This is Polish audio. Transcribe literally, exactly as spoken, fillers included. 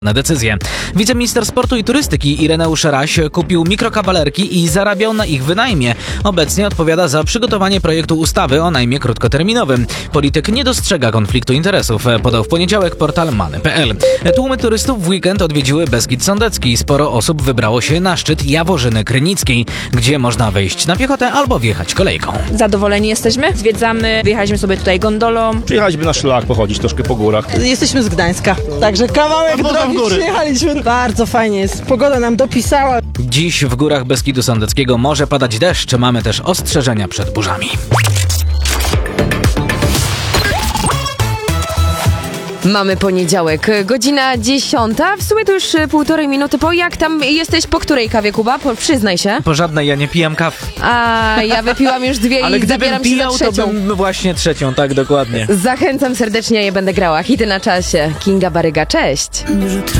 na decyzje. Wiceminister sportu i turystyki Ireneusz Raś kupił mikrokawalerki i zarabiał na ich wynajmie. Obecnie odpowiada za przygotowanie projektu ustawy o najmie krótkoterminowym. Polityk nie dostrzega konfliktu interesów, podał w poniedziałek portal many kropka pe el. Tłumy turystów w weekend odwiedziły Beskid Sądecki. Sporo osób wybrało się na szczyt Jaworzyny Krynickiej, gdzie można wejść na piechotę albo wjechać kolejką. Zadowoleni jesteśmy, zwiedzamy, wyjechaliśmy sobie tutaj gondolą. Przyjechaliśmy na szlak, pochodzić troszkę po górach. Jesteśmy z Gdańska, także kawałek drogi przyjechaliśmy. Bardzo fajnie jest, pogoda nam dopisała. Dziś w górach Beskidu Sądeckiego może padać deszcz, mamy też ostrzeżenia przed burzami. Mamy poniedziałek, godzina dziesiąta, w sumie to już półtorej minuty po. Jak tam jesteś, po której kawie, Kuba? Po, przyznaj się. Po żadnej, ja nie pijam kaw. A ja wypiłam już dwie Ale i gdybym zabieram pijał, się za to trzecią. bym właśnie trzecią, tak dokładnie. Zachęcam serdecznie, ja będę grała hity na czasie. Kinga Baryga, cześć.